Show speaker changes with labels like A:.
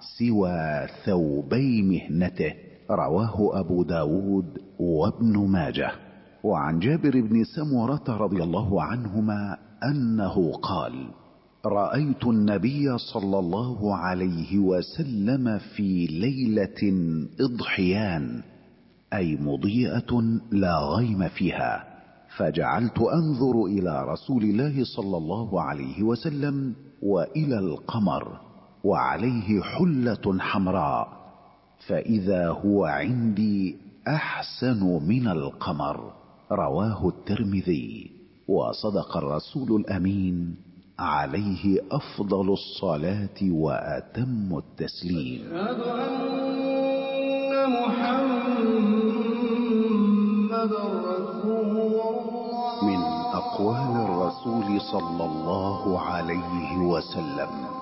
A: سوى ثوبي مهنته. رواه أبو داود وابن ماجه. وعن جابر بن سمرة رضي الله عنهما أنه قال: رأيت النبي صلى الله عليه وسلم في ليلة إضحيان، أي مضيئة لا غيم فيها، فجعلت أنظر إلى رسول الله صلى الله عليه وسلم وإلى القمر وعليه حلة حمراء، فإذا هو عندي أحسن من القمر. رواه الترمذي. وصدق الرسول الأمين عليه أفضل الصلاة وأتم التسليم.
B: أشهد أن محمد رسول الله.
A: من أقوال الرسول صلى الله عليه وسلم: